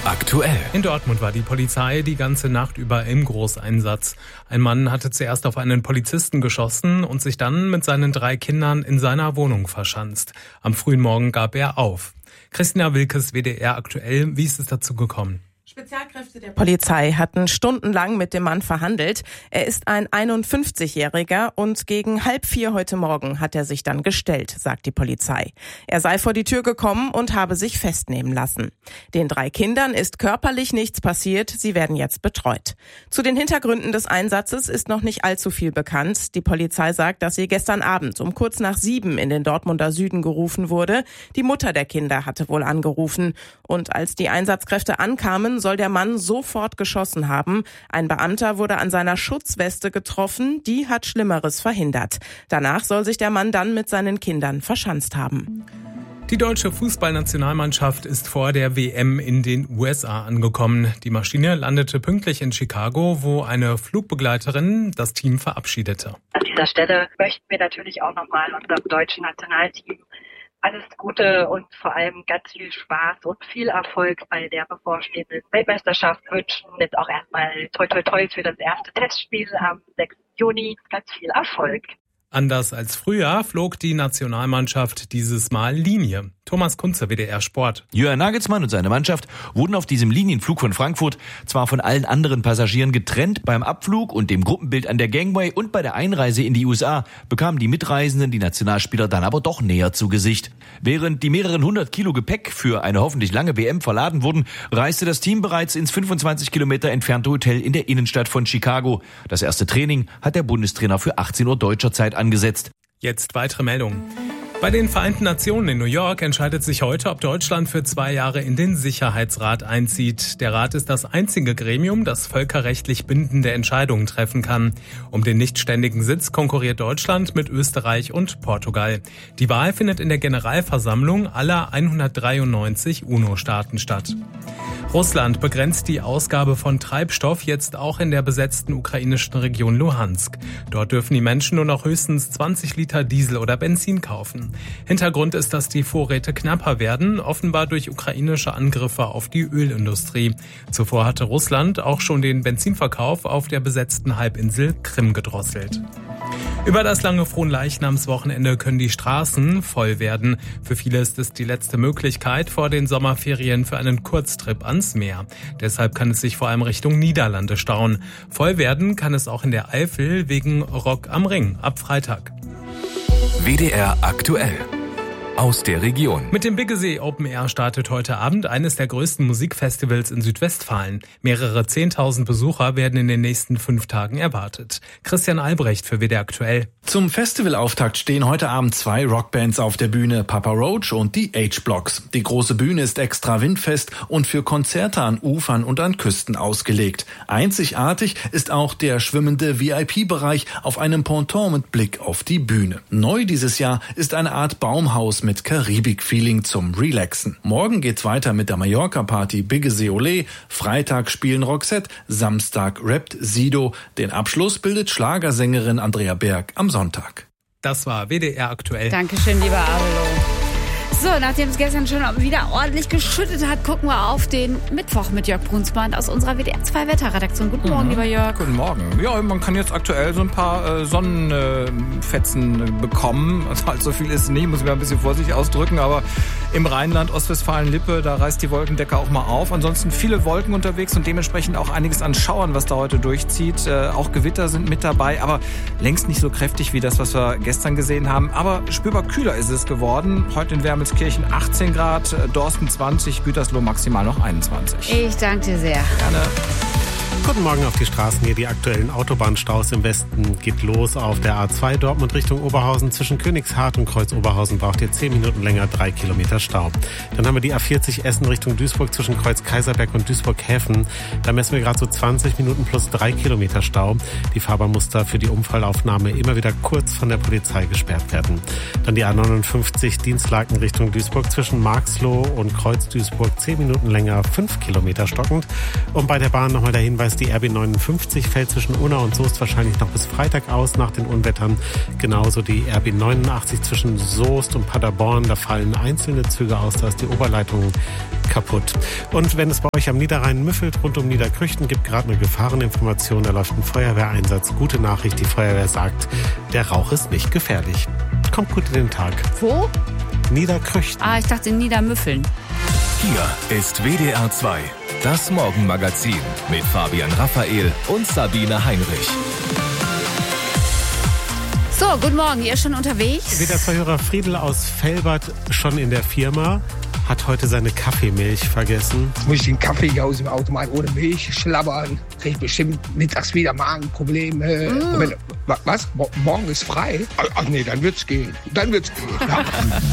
aktuell. In Dortmund war die Polizei die ganze Nacht über im Großeinsatz. Ein Mann hatte zuerst auf einen Polizisten geschossen und sich dann mit seinen 3 Kindern in seiner Wohnung verschanzt. Am frühen Morgen gab er auf. Christina Wilkes, WDR aktuell. Wie ist es dazu gekommen? Spezialkräfte der Polizei hatten stundenlang mit dem Mann verhandelt. Er ist ein 51-Jähriger und gegen 3:30 heute Morgen hat er sich dann gestellt, sagt die Polizei. Er sei vor die Tür gekommen und habe sich festnehmen lassen. Den 3 Kindern ist körperlich nichts passiert, sie werden jetzt betreut. Zu den Hintergründen des Einsatzes ist noch nicht allzu viel bekannt. Die Polizei sagt, dass sie gestern Abend um kurz nach 7 in den Dortmunder Süden gerufen wurde. Die Mutter der Kinder hatte wohl angerufen. Und als die Einsatzkräfte ankamen, soll der Mann sofort geschossen haben. Ein Beamter wurde an seiner Schutzweste getroffen, die hat Schlimmeres verhindert. Danach soll sich der Mann dann mit seinen Kindern verschanzt haben. Die deutsche Fußballnationalmannschaft ist vor der WM in den USA angekommen. Die Maschine landete pünktlich in Chicago, wo eine Flugbegleiterin das Team verabschiedete. An dieser Stelle möchten wir natürlich auch nochmal unserem deutschen Nationalteam alles Gute und vor allem ganz viel Spaß und viel Erfolg bei der bevorstehenden Weltmeisterschaft wünschen. Jetzt auch erstmal toi toi toi für das erste Testspiel am 6. Juni. Ganz viel Erfolg. Anders als früher flog die Nationalmannschaft dieses Mal Linie. Thomas Kunze, WDR Sport. Jürgen Nagelsmann und seine Mannschaft wurden auf diesem Linienflug von Frankfurt zwar von allen anderen Passagieren getrennt. Beim Abflug und dem Gruppenbild an der Gangway und bei der Einreise in die USA bekamen die Mitreisenden die Nationalspieler dann aber doch näher zu Gesicht. Während die mehreren 100 Kilo Gepäck für eine hoffentlich lange WM verladen wurden, reiste das Team bereits ins 25 Kilometer entfernte Hotel in der Innenstadt von Chicago. Das erste Training hat der Bundestrainer für 18 Uhr deutscher Zeit angesetzt. Jetzt weitere Meldungen. Bei den Vereinten Nationen in New York entscheidet sich heute, ob Deutschland für 2 Jahre in den Sicherheitsrat einzieht. Der Rat ist das einzige Gremium, das völkerrechtlich bindende Entscheidungen treffen kann. Um den nichtständigen Sitz konkurriert Deutschland mit Österreich und Portugal. Die Wahl findet in der Generalversammlung aller 193 UNO-Staaten statt. Russland begrenzt die Ausgabe von Treibstoff jetzt auch in der besetzten ukrainischen Region Luhansk. Dort dürfen die Menschen nur noch höchstens 20 Liter Diesel oder Benzin kaufen. Hintergrund ist, dass die Vorräte knapper werden, offenbar durch ukrainische Angriffe auf die Ölindustrie. Zuvor hatte Russland auch schon den Benzinverkauf auf der besetzten Halbinsel Krim gedrosselt. Über das lange Fronleichnamswochenende können die Straßen voll werden. Für viele ist es die letzte Möglichkeit vor den Sommerferien für einen Kurztrip ans Meer. Deshalb kann es sich vor allem Richtung Niederlande stauen. Voll werden kann es auch in der Eifel wegen Rock am Ring ab Freitag. WDR aktuell. Aus der Region. Mit dem Biggesee Open Air startet heute Abend eines der größten Musikfestivals in Südwestfalen. Mehrere 10.000 Besucher werden in den nächsten 5 Tagen erwartet. Christian Albrecht für WDR aktuell. Zum Festivalauftakt stehen heute Abend 2 Rockbands auf der Bühne, Papa Roach und die H-Blocks. Die große Bühne ist extra windfest und für Konzerte an Ufern und an Küsten ausgelegt. Einzigartig ist auch der schwimmende VIP-Bereich auf einem Ponton mit Blick auf die Bühne. Neu dieses Jahr ist eine Art Baumhaus mit Karibik-Feeling zum Relaxen. Morgen geht's weiter mit der Mallorca-Party Biggesee Olé. Freitag spielen Roxette, Samstag rappt Sido. Den Abschluss bildet Schlagersängerin Andrea Berg am Sonntag. Das war WDR aktuell. Dankeschön, lieber Abelo. So, nachdem es gestern schon wieder ordentlich geschüttet hat, gucken wir auf den Mittwoch mit Jörg Brunsband aus unserer WDR 2 Wetterredaktion. Guten Morgen, lieber Jörg. Guten Morgen. Ja, man kann jetzt aktuell so ein paar Sonnenfetzen bekommen. Also allzu viel ist es nicht, muss ich mir ein bisschen vorsichtig ausdrücken, aber im Rheinland, Ostwestfalen-Lippe, da reißt die Wolkendecke auch mal auf. Ansonsten viele Wolken unterwegs und dementsprechend auch einiges an Schauern, was da heute durchzieht. Auch Gewitter sind mit dabei, aber längst nicht so kräftig wie das, was wir gestern gesehen haben. Aber spürbar kühler ist es geworden. Heute in Wermelskirchen 18 Grad, Dorsten 20, Gütersloh maximal noch 21. Ich danke dir sehr. Gerne. Guten Morgen auf die Straßen. Hier die aktuellen Autobahnstaus im Westen. Geht los auf der A2 Dortmund Richtung Oberhausen. Zwischen Königshardt und Kreuz Oberhausen braucht ihr 10 Minuten länger, 3 Kilometer Stau. Dann haben wir die A40 Essen Richtung Duisburg zwischen Kreuz Kaiserberg und Duisburg-Häfen. Da messen wir gerade so 20 Minuten plus 3 Kilometer Stau. Die Fahrbahn muss da für die Unfallaufnahme immer wieder kurz von der Polizei gesperrt werden. Dann die A59 Dienstlaken Richtung Duisburg zwischen Marxloh und Kreuz Duisburg 10 Minuten länger, 5 Kilometer stockend. Und bei der Bahn nochmal der Hinweis Verkehrs. Die RB 59 fällt zwischen Unna und Soest wahrscheinlich noch bis Freitag aus nach den Unwettern. Genauso die RB 89 zwischen Soest und Paderborn. Da fallen einzelne Züge aus, da ist die Oberleitung kaputt. Und wenn es bei euch am Niederrhein müffelt, rund um Niederkrüchten, gibt gerade eine Gefahreninformation. Da läuft ein Feuerwehreinsatz. Gute Nachricht, die Feuerwehr sagt, der Rauch ist nicht gefährlich. Kommt gut in den Tag. Wo? Niederkrüchten. Ich dachte Niedermüffeln. Hier ist WDR 2, das Morgenmagazin mit Fabian Raphael und Sabine Heinrich. So, guten Morgen, ihr schon unterwegs? WDR 2-Hörer Friedel aus Velbert schon in der Firma. Hat heute seine Kaffeemilch vergessen. Muss ich den Kaffee hier aus dem Automat ohne Milch schlabbern? Krieg ich bestimmt mittags wieder Magenprobleme. Was? Morgen ist frei? Ach nee, dann wird's gehen. Ja.